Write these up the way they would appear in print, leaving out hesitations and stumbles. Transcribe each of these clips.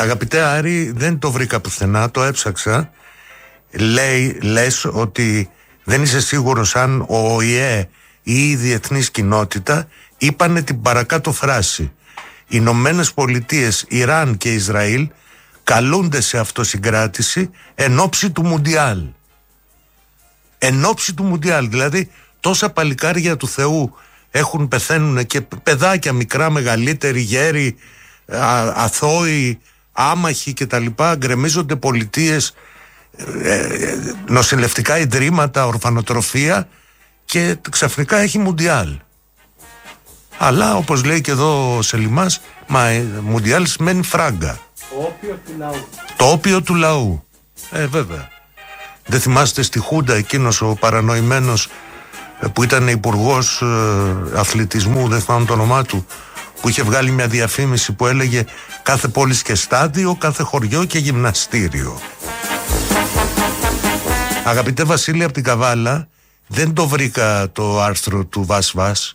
Αγαπητέ Άρη, δεν το βρήκα πουθενά, το έψαξα. Λες ότι δεν είσαι σίγουρος αν ο ΟΗΕ ή η διεθνής κοινότητα είπανε την παρακάτω φράση. Οι Ηνωμένες Πολιτείες, Ιράν και Ισραήλ καλούνται σε αυτοσυγκράτηση εν ώψη του Μουντιάλ. Εν ώψη του Μουντιάλ, δηλαδή τόσα παλικάρια του Θεού πεθαίνουν και παιδάκια μικρά, μεγαλύτεροι, γέροι, αθώοι, άμαχοι κτλ. Γκρεμίζονται πολιτείες, νοσηλευτικά ιδρύματα, ορφανοτροφία και ξαφνικά έχει Μουντιάλ. Αλλά όπως λέει και εδώ ο Σελιμάς, Μουντιάλ σημαίνει φράγκα. Το όπιο του λαού. Βέβαια. Δεν θυμάστε στη Χούντα εκείνος ο παρανοημένος που ήταν υπουργός αθλητισμού, δεν θυμάμαι το όνομά του, που είχε βγάλει μια διαφήμιση που έλεγε κάθε πόλη και στάδιο, κάθε χωριό και γυμναστήριο. Αγαπητέ Βασίλη από την Καβάλα, δεν το βρήκα το άρθρο του Βας,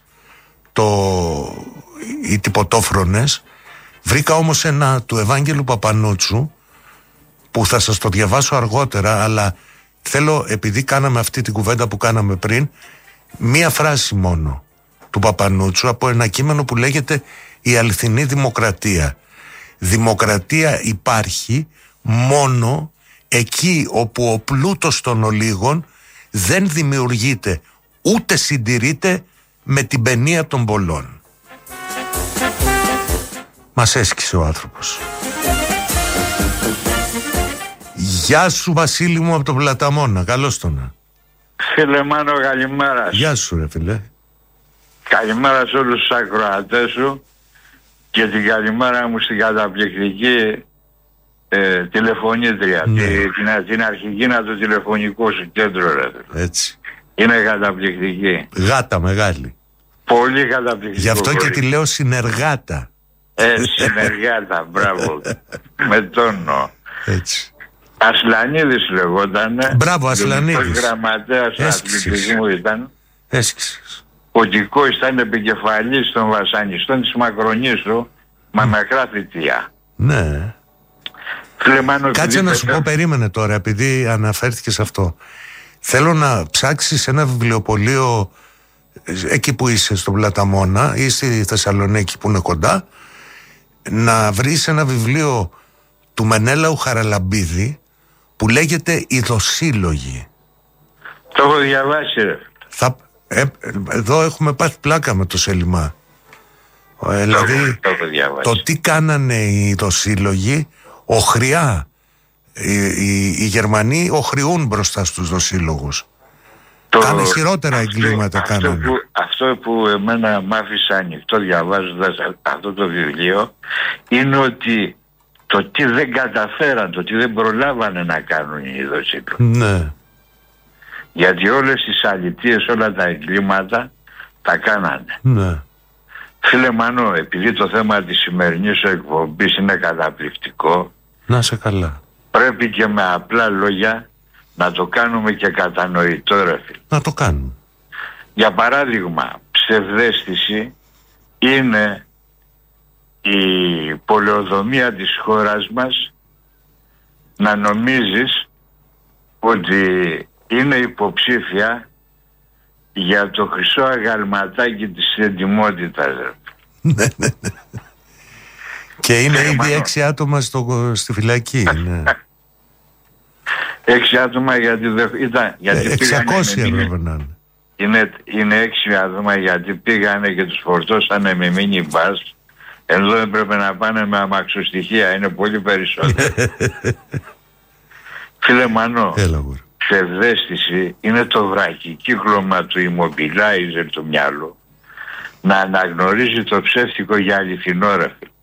οι τυποτόφρονες. Βρήκα όμως ένα του Ευάγγελου Παπανούτσου που θα σας το διαβάσω αργότερα, αλλά θέλω, επειδή κάναμε αυτή την κουβέντα που κάναμε πριν, μία φράση μόνο του Παπανούτσου από ένα κείμενο που λέγεται «Η αληθινή δημοκρατία». Δημοκρατία υπάρχει μόνο εκεί όπου ο πλούτος των ολίγων δεν δημιουργείται ούτε συντηρείται με την παινία των πολλών. Μας έσκησε ο άνθρωπος. Γεια σου Βασίλη μου από τον Πλαταμόνα, καλώς τον. Φίλε Μάνο, καλημέρα. Γεια σου ρε φίλε. Καλημέρα σε όλους τους ακροατές σου και την καλημέρα μου στην καταπληκτική τηλεφωνήτρια, την αρχηγήνα του τηλεφωνικού σου κέντρο ρε. Έτσι. Είναι καταπληκτική. Γάτα μεγάλη. Πολύ καταπληκτική. Γι' αυτό και τη λέω συνεργάτα. Συνεργάτα, μπράβο. Με τόνο. Έτσι. Ασλανίδης λεγότανε. Μπράβο, Ασλανίδης. Γραμματέας του αθλητισμού ήταν. Έσκησες. Ο Τικός ήταν επικεφαλής των βασανιστών της Μακρονήσου, μα μακρά θητεία. Ναι. Φλεμάνο, κάτσε να σου πω, περίμενε τώρα, επειδή αναφέρθηκε σε αυτό. Θέλω να ψάξεις ένα βιβλιοπωλείο εκεί που είσαι, στον Πλαταμόνα ή στη Θεσσαλονίκη που είναι κοντά, να βρεις ένα βιβλίο του Μενέλαου Χαραλαμπίδη που λέγεται «Ειδοσύλλογοι». Το έχω διαβάσει ρε. Εδώ έχουμε πάθει πλάκα με το Σελιμά. Δηλαδή το τι κάνανε οι ειδοσύλλογοι, οχριά. Οι Γερμανοί οχριούν μπροστά στους δοσύλλογους. Κάνε χειρότερα εγκλήματα κάνανε. Αυτό που εμένα μ' άφησε ανοιχτό διαβάζοντας αυτό το βιβλίο είναι ότι το τι δεν καταφέραν, το τι δεν προλάβανε να κάνουν οι ειδοσύλλογοι. Ναι. Γιατί όλες τις αλητίες, όλα τα εγκλήματα τα κάνανε. Ναι. Φίλε Μανώ, επειδή το θέμα της σημερινής εκπομπής είναι καταπληκτικό, να σε καλά, πρέπει και με απλά λόγια να το κάνουμε και κατανοητό ρε φίλε. Να το κάνουμε. Για παράδειγμα, ψευδαίσθηση είναι η πολεοδομία της χώρας μας να νομίζεις ότι είναι υποψήφια για το χρυσό αγαλματάκι της εντιμότητας. Και είναι ήδη 6 άτομα στη φυλακή. Ναι. 6 άτομα γιατί ήταν. 600 έπρεπε. Είναι 6 άτομα γιατί πήγανε και τους φορτώσανε με μίνι μπας, ενώ έπρεπε να πάνε με αμαξοστοιχεία. Είναι πολύ περισσότερο. Φίλε Μανώ, ψευδαίσθηση είναι το βραχικύκλωμα του immobilizer του μυαλού να αναγνωρίζει το ψεύτικο για αληθινό ρε φίλε.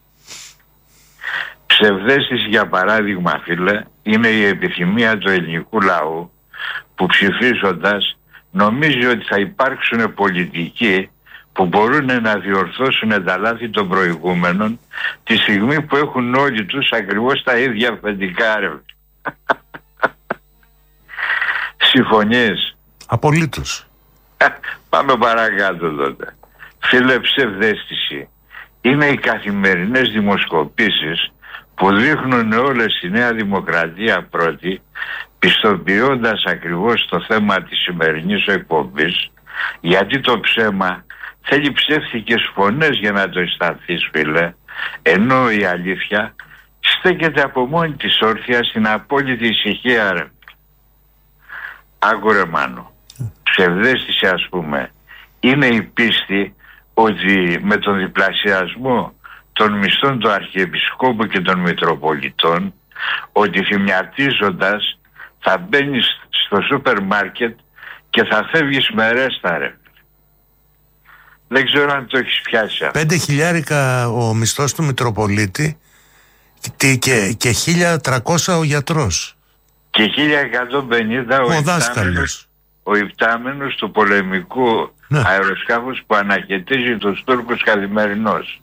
Ψευδαίσθηση για παράδειγμα φίλε είναι η επιθυμία του ελληνικού λαού που ψηφίζοντας νομίζει ότι θα υπάρξουν πολιτικοί που μπορούν να διορθώσουν τα λάθη των προηγούμενων τη στιγμή που έχουν όλοι τους ακριβώς τα ίδια αφεντικά ρε. Συμφωνείς? Απολύτως. Πάμε παρακάτω τότε. Φίλε, ψευδαίσθηση είναι οι καθημερινές δημοσκοπήσεις που δείχνουν όλες η Νέα Δημοκρατία πρώτη, πιστοποιώντας ακριβώς το θέμα της σημερινής εκπομπής, γιατί το ψέμα θέλει ψεύτικες φωνές για να το αισθανθείς, φίλε, ενώ η αλήθεια στέκεται από μόνη της όρθια στην απόλυτη ησυχία, ρε. Άκουρε, Μάνο, ψευδαίσθηση, ας πούμε, είναι η πίστη ότι με τον διπλασιασμό των μισθών του Αρχιεπισκόπου και των Μητροπολιτών, ότι θυμιατίζοντας θα μπαίνεις στο σούπερ μάρκετ και θα φεύγεις με ρέστα, ρε. Δεν ξέρω αν το έχεις πιάσει αυτό. 5.000 ο μισθός του Μητροπολίτη και 1.300 ο γιατρός. Και 1.150 ο δάσκαλος. Ο υπτάμενος του πολεμικού αεροσκάφους που αναχαιτίζει τους Τούρκους καθημερινώς.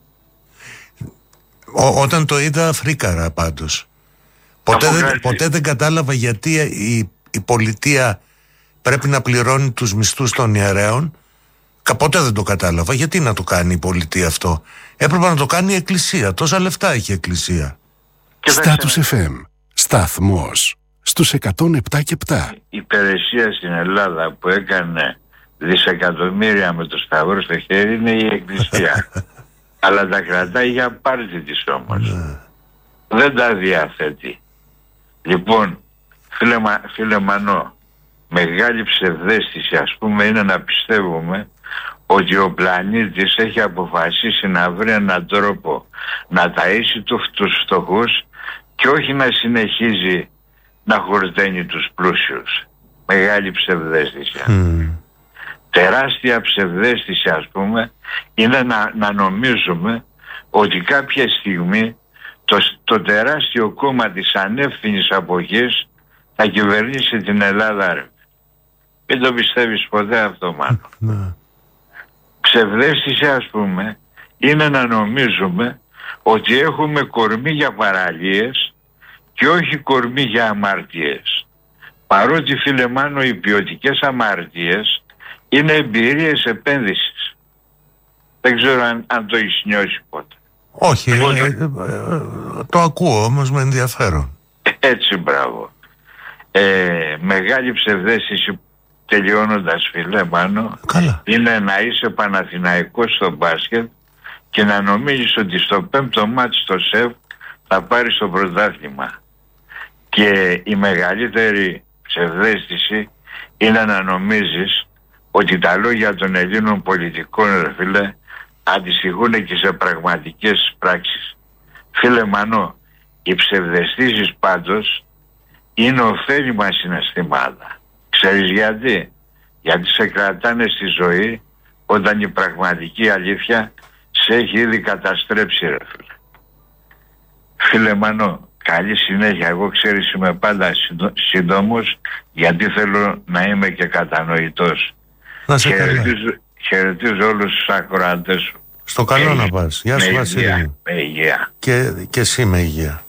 Όταν το είδα φρίκαρα πάντως. Ποτέ δεν κατάλαβα γιατί η πολιτεία πρέπει να πληρώνει τους μισθούς των ιερέων. Ποτέ δεν το κατάλαβα. Γιατί να το κάνει η πολιτεία αυτό? Έπρεπε να το κάνει η Εκκλησία. Τόσα λεφτά έχει η Εκκλησία. Στάτους FM. Σταθμός στους 107,7. Η υπηρεσία στην Ελλάδα που έκανε δισεκατομμύρια με το σταυρό στο χέρι είναι η Εκκλησία. Αλλά τα κρατάει για πάρτι της όμως. Δεν τα διαθέτει. Λοιπόν, φίλε Μανώ, μεγάλη ψευδαίσθηση, ας πούμε, είναι να πιστεύουμε ότι ο πλανήτης έχει αποφασίσει να βρει έναν τρόπο να ταΐσει τους φτωχούς και όχι να συνεχίζει να χορταίνει τους πλούσιους. Μεγάλη ψευδαίσθηση. Τεράστια ψευδαίσθηση, ας πούμε, είναι να νομίζουμε ότι κάποια στιγμή το τεράστιο κόμμα της ανεύθυνης αποχής θα κυβερνήσει την Ελλάδα, ρε. Μην το πιστεύεις ποτέ αυτό, Μάνο. Ψευδαίσθηση, ας πούμε, είναι να νομίζουμε ότι έχουμε κορμί για παραλίες και όχι κορμί για αμαρτίες. Παρότι, φίλε Μάνο, οι ποιοτικές αμαρτίες είναι εμπειρίες επένδυσης. Δεν ξέρω αν το έχεις νιώσει ποτέ. Όχι, το ακούω όμως με ενδιαφέρον. Έτσι, μπράβο. Μεγάλη ψευδαίσθηση, τελειώνοντας, φίλε Μάνο, είναι να είσαι Παναθηναϊκός στο μπάσκετ και να νομίζεις ότι στο 5ο μάτς στο ΣΕΒ θα πάρεις το πρωτάθλημα. Και η μεγαλύτερη ψευδαίσθηση είναι να νομίζεις ότι τα λόγια των Ελλήνων πολιτικών, ρε φίλε, αντιστοιχούν και σε πραγματικές πράξεις. Φίλε Μανώ, οι ψευδαισθήσεις πάντως είναι ωφέλιμα συναισθήματα. Ξέρεις γιατί? Γιατί σε κρατάνε στη ζωή όταν η πραγματική αλήθεια σε έχει ήδη καταστρέψει, ρε φίλε. Φίλε Μανώ, καλή συνέχεια. Εγώ, ξέρεις, είμαι πάντα σύντομος, γιατί θέλω να είμαι και κατανοητός. Χαιρετίζω όλους τους ακροατές σου. Στο καλό να πας. Γεια σου, Βασίλη. Με υγεία. Και εσύ με υγεία.